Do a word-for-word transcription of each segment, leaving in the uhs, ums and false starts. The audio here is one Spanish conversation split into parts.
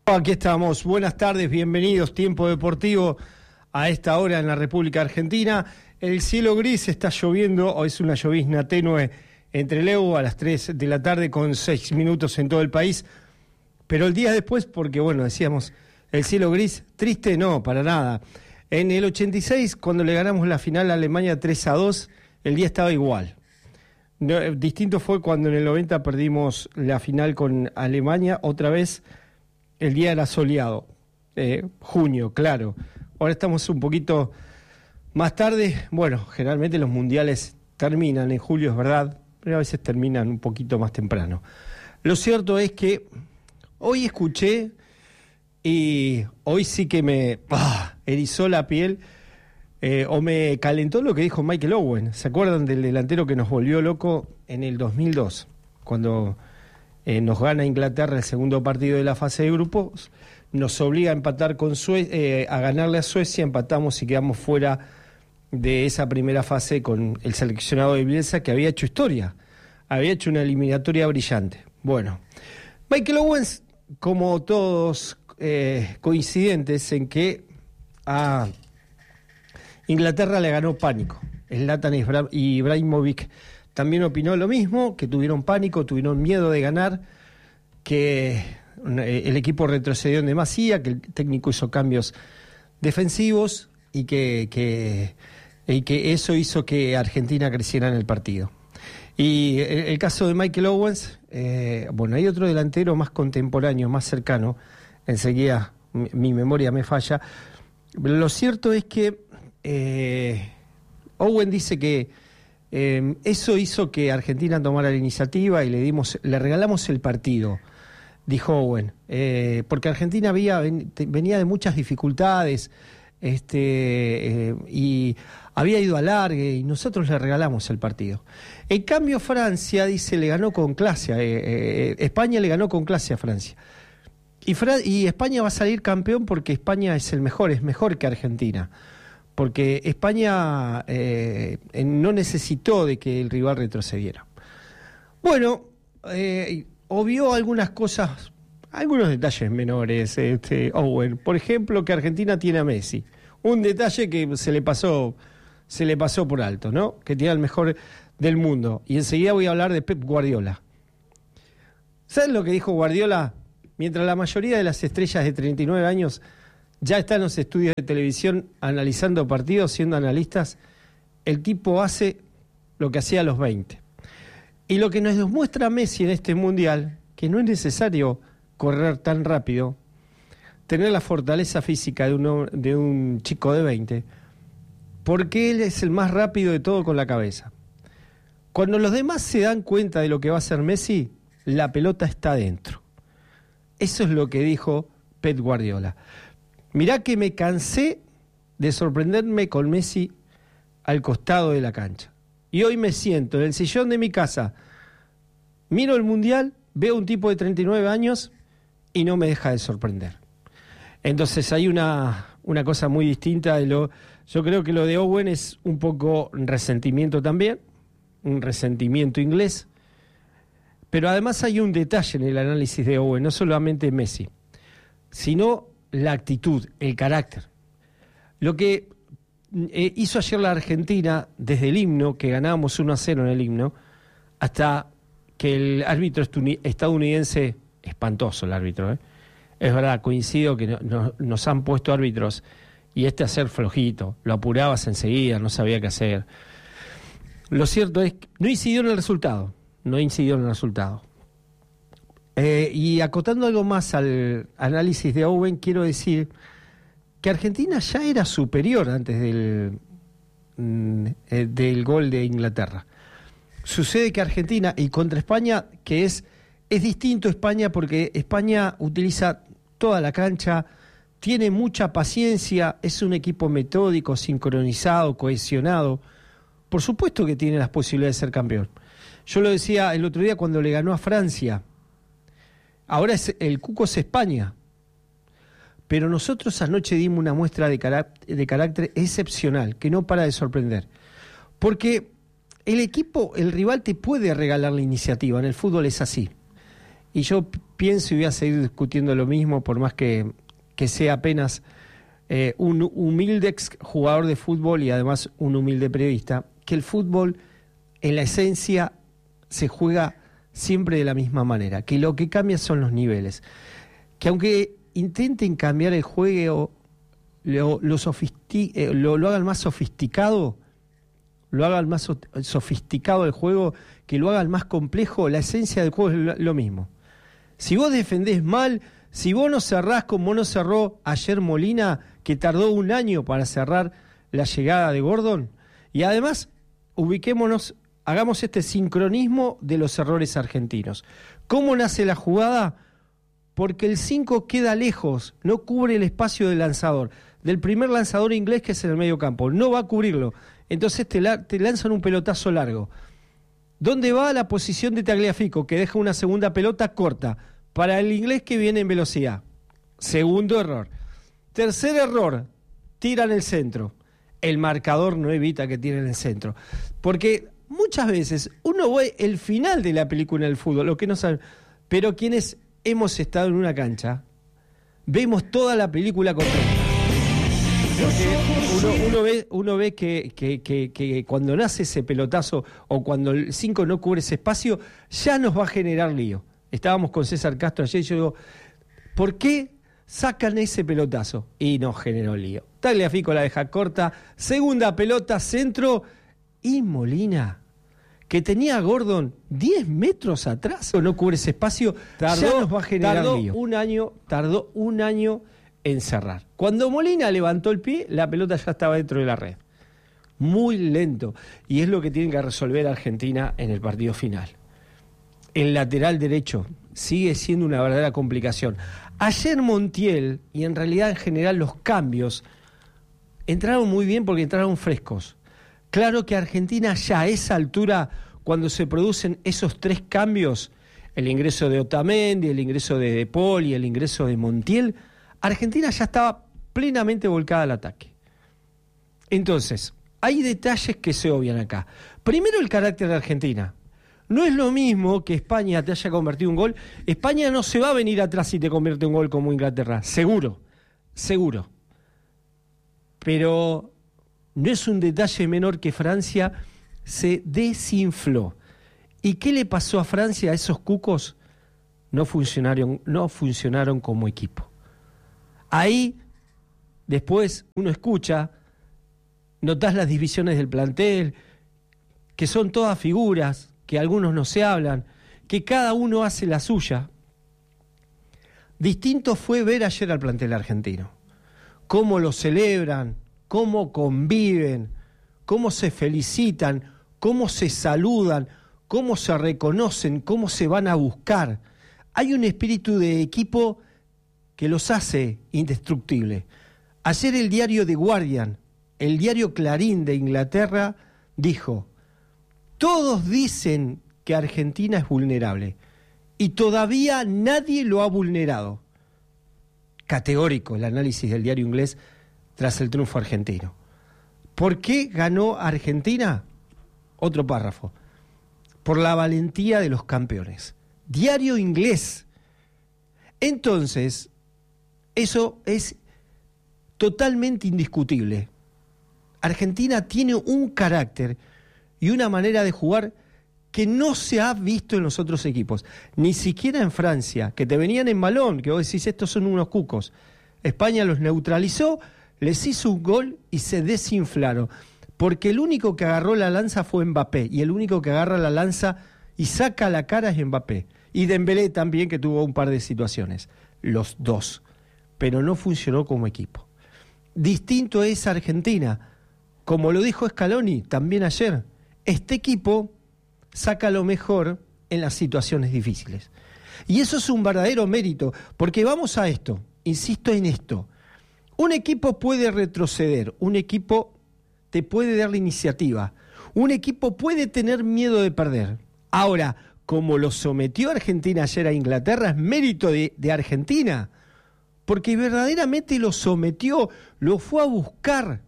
Aquí estamos, buenas tardes, bienvenidos, Tiempo Deportivo a esta hora en la República Argentina. El cielo gris, está lloviendo, hoy es una llovizna tenue entre Leu a las tres de la tarde con seis minutos en todo el país, pero el día después, porque bueno, decíamos, el cielo gris, triste no, para nada. En el ochenta y seis, cuando le ganamos la final a Alemania tres a dos, el día estaba igual. No, distinto fue cuando en el noventa perdimos la final con Alemania, otra vez. El día era soleado, eh, junio, claro. Ahora estamos un poquito más tarde. Bueno, generalmente los mundiales terminan en julio, es verdad, pero a veces terminan un poquito más temprano. Lo cierto es que hoy escuché y hoy sí que me ah, erizó la piel eh, o me calentó lo que dijo Michael Owen. ¿Se acuerdan del delantero que nos volvió loco en el dos mil dos? Cuando... Eh, nos gana Inglaterra el segundo partido de la fase de grupos, nos obliga a empatar con Sue- eh, a ganarle a Suecia, empatamos y quedamos fuera de esa primera fase con el seleccionado de Bielsa, que había hecho historia, había hecho una eliminatoria brillante. Bueno, Michael Owens, como todos eh, coincidentes en que a Inglaterra le ganó pánico. Zlatan y Ibrahimovic también opinó lo mismo, que tuvieron pánico, tuvieron miedo de ganar, que el equipo retrocedió en demasía, que el técnico hizo cambios defensivos y que, que, y que eso hizo que Argentina creciera en el partido. Y el, el caso de Michael Owens, eh, bueno, hay otro delantero más contemporáneo, más cercano, enseguida mi, mi memoria me falla, pero lo cierto es que eh, Owen dice que Eh, eso hizo que Argentina tomara la iniciativa y le dimos, le regalamos el partido, dijo Owen, eh, porque Argentina había, ven, te, venía de muchas dificultades este, eh, y había ido a largue y nosotros le regalamos el partido. En cambio Francia, dice, le ganó con clase, eh, eh, España le ganó con clase a Francia. Y, Fra- y España va a salir campeón porque España es el mejor, es mejor que Argentina. Porque España eh, no necesitó de que el rival retrocediera. Bueno, eh, obvió algunas cosas, algunos detalles menores, este, Owen. Por ejemplo, que Argentina tiene a Messi. Un detalle que se le pasó, se le pasó por alto, ¿no? Que tiene el mejor del mundo. Y enseguida voy a hablar de Pep Guardiola. ¿Saben lo que dijo Guardiola? Mientras la mayoría de las estrellas de treinta y nueve años ya está en los estudios de televisión analizando partidos, siendo analistas, el tipo hace lo que hacía a los veinte. Y lo que nos demuestra Messi en este mundial, que no es necesario correr tan rápido, tener la fortaleza física de, uno, de un chico de veinte, porque él es el más rápido de todo con la cabeza. Cuando los demás se dan cuenta de lo que va a hacer Messi, la pelota está adentro. Eso es lo que dijo Pep Guardiola. Mirá que me cansé de sorprenderme con Messi al costado de la cancha. Y hoy me siento en el sillón de mi casa, miro el Mundial, veo un tipo de treinta y nueve años y no me deja de sorprender. Entonces hay una, una cosa muy distinta de lo... Yo creo que lo de Owen es un poco resentimiento también, un resentimiento inglés, pero además hay un detalle en el análisis de Owen, no solamente Messi, sino la actitud, el carácter. Lo que eh, hizo ayer la Argentina, desde el himno, que ganábamos uno a cero en el himno, hasta que el árbitro estadounidense, espantoso el árbitro, ¿eh? Es verdad, coincido que no, no, nos han puesto árbitros y este hacer flojito, lo apurabas enseguida, no sabía qué hacer. Lo cierto es que no incidió en el resultado, no incidió en el resultado. Eh, y acotando algo más al análisis de Owen, quiero decir que Argentina ya era superior antes del, mm, eh, del gol de Inglaterra. Sucede que Argentina, y contra España, que es, es distinto España porque España utiliza toda la cancha, tiene mucha paciencia, es un equipo metódico, sincronizado, cohesionado. Por supuesto que tiene las posibilidades de ser campeón. Yo lo decía el otro día cuando le ganó a Francia. Ahora es, el cuco es España. Pero nosotros anoche dimos una muestra de, cará- de carácter excepcional, que no para de sorprender. Porque el equipo, el rival te puede regalar la iniciativa, en el fútbol es así. Y yo pienso y voy a seguir discutiendo lo mismo, por más que, que sea apenas eh, un humilde ex jugador de fútbol y además un humilde periodista, que el fútbol en la esencia se juega siempre de la misma manera, que lo que cambia son los niveles, que aunque intenten cambiar el juego, lo, lo, sofisti- eh, lo, lo hagan más sofisticado, lo hagan más so- sofisticado el juego, que lo hagan más complejo, la esencia del juego es lo, lo mismo. Si vos defendés mal, si vos no cerrás como no cerró ayer Molina, que tardó un año para cerrar la llegada de Gordon, y además ubiquémonos, hagamos este sincronismo de los errores argentinos. ¿Cómo nace la jugada? Porque el cinco queda lejos, no cubre el espacio del lanzador, del primer lanzador inglés que es en el medio campo, no va a cubrirlo. Entonces te, la, te lanzan un pelotazo largo. ¿Dónde va la posición de Tagliafico? Que deja una segunda pelota corta para el inglés que viene en velocidad. Segundo error. Tercer error, tiran el centro. El marcador no evita que tiren el centro. Porque muchas veces uno ve el final de la película en el fútbol, lo que no saben, pero quienes hemos estado en una cancha, vemos toda la película completa. Porque uno, uno ve, uno ve que, que, que, que cuando nace ese pelotazo o cuando el cinco no cubre ese espacio, ya nos va a generar lío. Estábamos con César Castro ayer y yo digo, ¿por qué sacan ese pelotazo? Y nos generó lío. Tagliafico la deja corta, segunda pelota, centro, y Molina, que tenía a Gordon diez metros atrás, no cubre ese espacio, tardó, ya nos va a generar tardó lío. Un año, tardó un año en cerrar. Cuando Molina levantó el pie, la pelota ya estaba dentro de la red. Muy lento. Y es lo que tiene que resolver Argentina en el partido final. El lateral derecho sigue siendo una verdadera complicación. Ayer Montiel, y en realidad en general los cambios, entraron muy bien porque entraron frescos. Claro que Argentina ya a esa altura, cuando se producen esos tres cambios, el ingreso de Otamendi, el ingreso de De Paul y el ingreso de Montiel, Argentina ya estaba plenamente volcada al ataque. Entonces, hay detalles que se obvian acá. Primero, el carácter de Argentina. No es lo mismo que España te haya convertido un gol. España no se va a venir atrás si te convierte un gol como Inglaterra. Seguro, seguro. Pero no es un detalle menor que Francia se desinfló. ¿Y qué le pasó a Francia? A esos cucos no funcionaron, no funcionaron como equipo. Ahí, después, uno escucha, notás las divisiones del plantel, que son todas figuras, que algunos no se hablan, que cada uno hace la suya. Distinto fue ver ayer al plantel argentino. Cómo lo celebran, cómo conviven, cómo se felicitan, cómo se saludan, cómo se reconocen, cómo se van a buscar. Hay un espíritu de equipo que los hace indestructibles. Ayer el diario The Guardian, el diario Clarín de Inglaterra, dijo: todos dicen que Argentina es vulnerable y todavía nadie lo ha vulnerado. Categórico el análisis del diario inglés tras el triunfo argentino. ¿Por qué ganó Argentina? Otro párrafo. Por la valentía de los campeones. Diario inglés. Entonces, eso es totalmente indiscutible. Argentina tiene un carácter y una manera de jugar que no se ha visto en los otros equipos. Ni siquiera en Francia, que te venían en balón, que vos decís, estos son unos cucos. España los neutralizó, les hizo un gol y se desinflaron. Porque el único que agarró la lanza fue Mbappé, y el único que agarra la lanza y saca la cara es Mbappé. Y Dembélé también, que tuvo un par de situaciones. Los dos. Pero no funcionó como equipo. Distinto es Argentina. Como lo dijo Scaloni también ayer, este equipo saca lo mejor en las situaciones difíciles. Y eso es un verdadero mérito, porque vamos a esto, insisto en esto. Un equipo puede retroceder, un equipo te puede dar la iniciativa, un equipo puede tener miedo de perder. Ahora, como lo sometió Argentina ayer a Inglaterra, es mérito de, de Argentina, porque verdaderamente lo sometió, lo fue a buscar,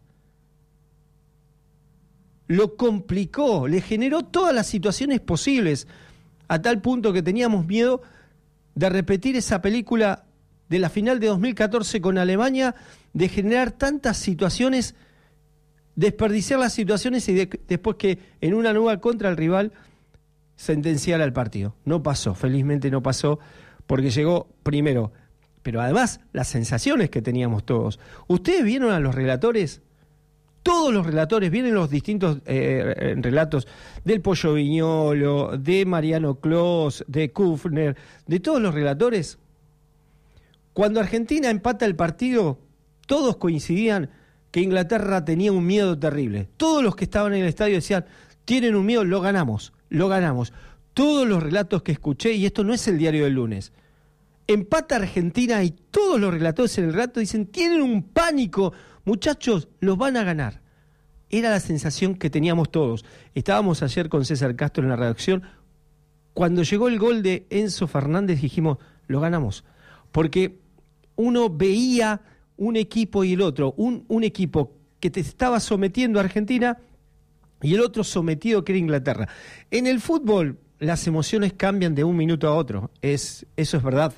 lo complicó, le generó todas las situaciones posibles, a tal punto que teníamos miedo de repetir esa película de la final de dos mil catorce con Alemania, de generar tantas situaciones, desperdiciar las situaciones y de, después que en una nueva contra el rival sentenciara el partido. No pasó, felizmente no pasó, porque llegó primero. Pero además, las sensaciones que teníamos todos. ¿Ustedes vieron a los relatores? Todos los relatores, vienen los distintos eh, relatos del Pollo Viñolo, de Mariano Clos, de Kufner, de todos los relatores. Cuando Argentina empata el partido, todos coincidían que Inglaterra tenía un miedo terrible. Todos los que estaban en el estadio decían, tienen un miedo, lo ganamos, lo ganamos. Todos los relatos que escuché, y esto no es el diario del lunes, empata Argentina y todos los relatores en el relato dicen, tienen un pánico, muchachos, los van a ganar. Era la sensación que teníamos todos. Estábamos ayer con César Castro en la redacción. Cuando llegó el gol de Enzo Fernández dijimos, lo ganamos. Porque uno veía un equipo y el otro, un, un equipo que te estaba sometiendo a Argentina y el otro sometido que era Inglaterra. En el fútbol las emociones cambian de un minuto a otro, es, eso es verdad.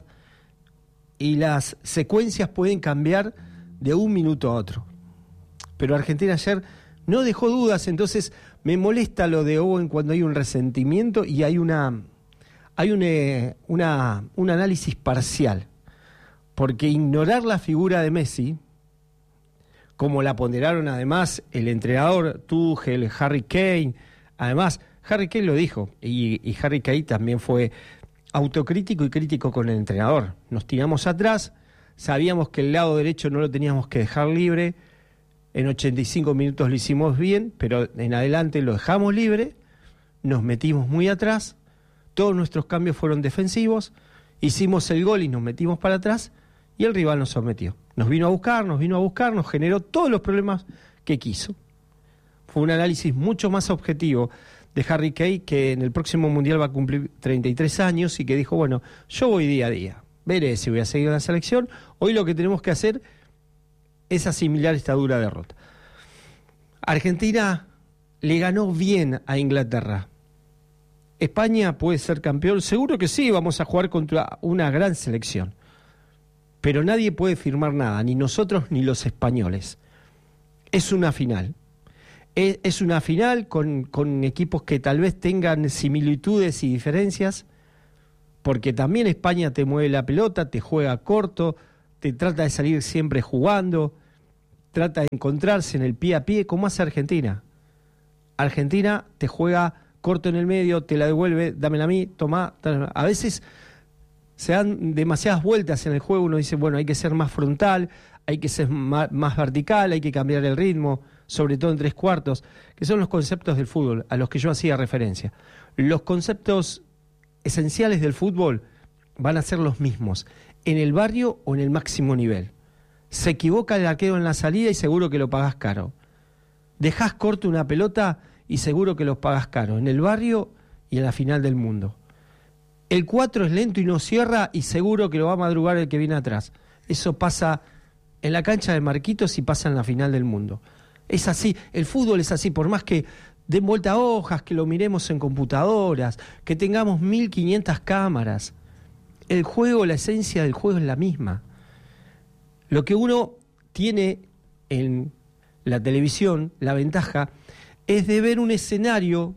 Y las secuencias pueden cambiar de un minuto a otro. Pero Argentina ayer no dejó dudas, entonces me molesta lo de Owen cuando hay un resentimiento y hay una hay un, eh, una, un análisis parcial. Porque ignorar la figura de Messi, como la ponderaron además el entrenador Tuchel, Harry Kane, además Harry Kane lo dijo, y, y Harry Kane también fue autocrítico y crítico con el entrenador. Nos tiramos atrás, sabíamos que el lado derecho no lo teníamos que dejar libre, en ochenta y cinco minutos lo hicimos bien, pero en adelante lo dejamos libre, nos metimos muy atrás, todos nuestros cambios fueron defensivos, hicimos el gol y nos metimos para atrás, y el rival nos sometió. Nos vino a buscar, nos vino a buscar, nos generó todos los problemas que quiso. Fue un análisis mucho más objetivo de Harry Kane, que en el próximo Mundial va a cumplir treinta y tres años y que dijo, bueno, yo voy día a día, veré si voy a seguir en la selección. Hoy lo que tenemos que hacer es asimilar esta dura derrota. Argentina le ganó bien a Inglaterra. ¿España puede ser campeón? Seguro que sí, vamos a jugar contra una gran selección. Pero nadie puede firmar nada, ni nosotros ni los españoles. Es una final. Es, es una final con, con equipos que tal vez tengan similitudes y diferencias, porque también España te mueve la pelota, te juega corto, te trata de salir siempre jugando, trata de encontrarse en el pie a pie, como hace Argentina. Argentina te juega corto en el medio, te la devuelve, dámela a mí, toma. A veces se dan demasiadas vueltas en el juego, uno dice, bueno, hay que ser más frontal, hay que ser más, más vertical, hay que cambiar el ritmo, sobre todo en tres cuartos, que son los conceptos del fútbol a los que yo hacía referencia. Los conceptos esenciales del fútbol van a ser los mismos, en el barrio o en el máximo nivel. Se equivoca el arquero en la salida y seguro que lo pagás caro. Dejás corto una pelota y seguro que lo pagás caro, en el barrio y en la final del mundo. El cuatro es lento y no cierra y seguro que lo va a madrugar el que viene atrás. Eso pasa en la cancha de Marquitos y pasa en la final del mundo. Es así, el fútbol es así, por más que den vuelta a hojas, que lo miremos en computadoras, que tengamos mil quinientas cámaras. El juego, la esencia del juego es la misma. Lo que uno tiene en la televisión, la ventaja, es de ver un escenario,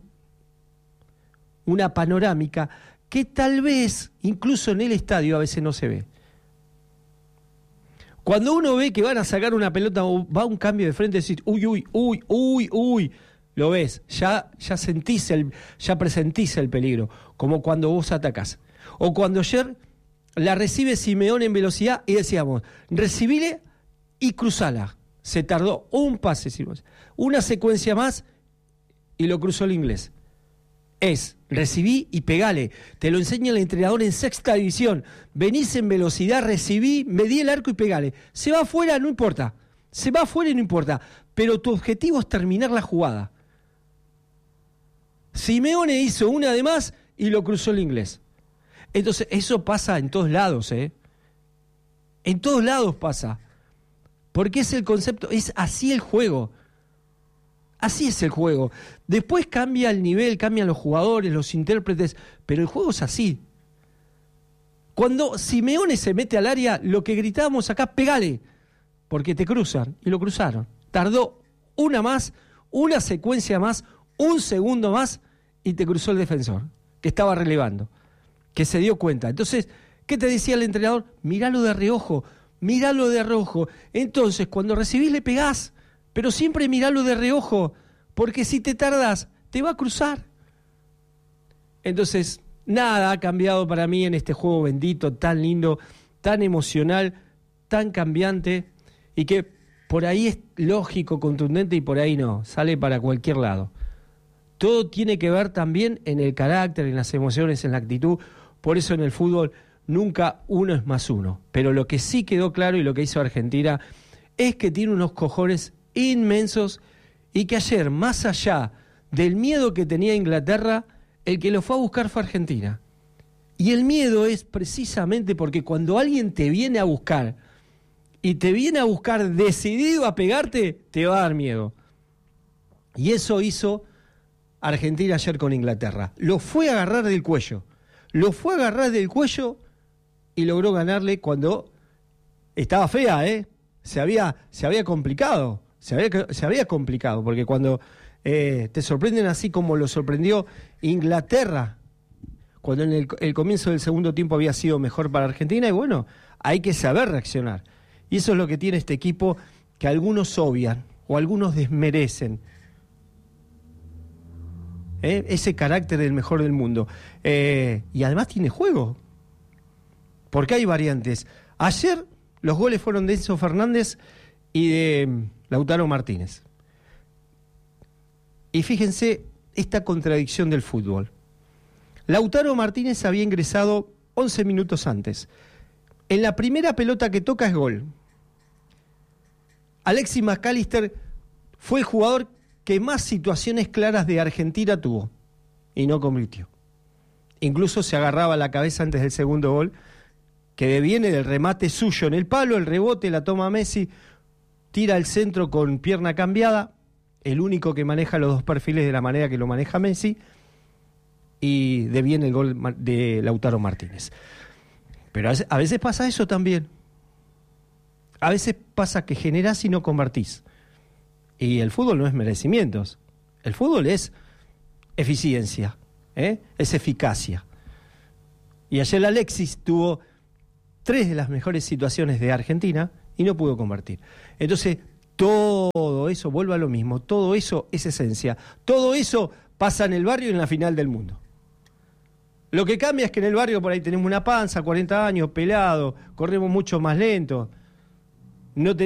una panorámica, que tal vez, incluso en el estadio, a veces no se ve. Cuando uno ve que van a sacar una pelota o va a un cambio de frente, decís, uy, uy, uy, uy, uy, lo ves, ya, ya sentís el, ya presentís el peligro, como cuando vos atacás. O cuando ayer la recibe Simeone en velocidad y decíamos, recibile y cruzala. Se tardó un pase, una secuencia más y lo cruzó el inglés. Es, recibí y pegale. Te lo enseña el entrenador en sexta división. Venís en velocidad, recibí, medí el arco y pegale. Se va afuera, no importa. Se va afuera y no importa. Pero tu objetivo es terminar la jugada. Simeone hizo una de más y lo cruzó el inglés. Entonces, eso pasa en todos lados, ¿eh? En todos lados pasa. Porque es el concepto, es así el juego. Así es el juego. Después cambia el nivel, cambian los jugadores, los intérpretes, pero el juego es así. Cuando Simeone se mete al área, lo que gritábamos acá, pegale, porque te cruzan, y lo cruzaron. Tardó una más, una secuencia más, un segundo más, y te cruzó el defensor, que estaba relevando, que se dio cuenta. Entonces, ¿qué te decía el entrenador? Míralo de reojo, míralo de reojo. Entonces, cuando recibís le pegás, pero siempre míralo de reojo, porque si te tardás, te va a cruzar. Entonces, nada ha cambiado para mí en este juego bendito, tan lindo, tan emocional, tan cambiante, y que por ahí es lógico, contundente, y por ahí no, sale para cualquier lado. Todo tiene que ver también en el carácter, en las emociones, en la actitud. Por eso en el fútbol nunca uno es más uno. Pero lo que sí quedó claro y lo que hizo Argentina es que tiene unos cojones inmensos y que ayer, más allá del miedo que tenía Inglaterra, el que lo fue a buscar fue Argentina. Y el miedo es precisamente porque cuando alguien te viene a buscar y te viene a buscar decidido a pegarte, te va a dar miedo. Y eso hizo Argentina ayer con Inglaterra. Lo fue a agarrar del cuello. Lo fue a agarrar del cuello y logró ganarle cuando estaba fea, ¿eh? Se había, se había complicado. Se había, se había complicado, porque cuando eh, te sorprenden así como lo sorprendió Inglaterra, cuando en el, el comienzo del segundo tiempo había sido mejor para Argentina, y bueno, hay que saber reaccionar. Y eso es lo que tiene este equipo, que algunos obvian o algunos desmerecen. ¿Eh? Ese carácter del mejor del mundo. Eh, y además tiene juego, porque hay variantes. Ayer los goles fueron de Enzo Fernández y de Lautaro Martínez. Y fíjense esta contradicción del fútbol. Lautaro Martínez había ingresado once minutos antes. En la primera pelota que toca es gol. Alexis McAllister fue el jugador que más situaciones claras de Argentina tuvo y no convirtió. Incluso se agarraba la cabeza antes del segundo gol, que deviene del remate suyo en el palo, el rebote, la toma Messi, tira el centro con pierna cambiada, el único que maneja los dos perfiles de la manera que lo maneja Messi, y deviene el gol de Lautaro Martínez. Pero a veces pasa eso también. A veces pasa que generás y no convertís. Y el fútbol no es merecimientos. El fútbol es eficiencia, ¿eh? Es eficacia. Y ayer Alexis tuvo tres de las mejores situaciones de Argentina y no pudo convertir. Entonces, todo eso, vuelvo a lo mismo, todo eso es esencia. Todo eso pasa en el barrio y en la final del mundo. Lo que cambia es que en el barrio por ahí tenemos una panza, cuarenta años, pelado, corremos mucho más lento. No tenemos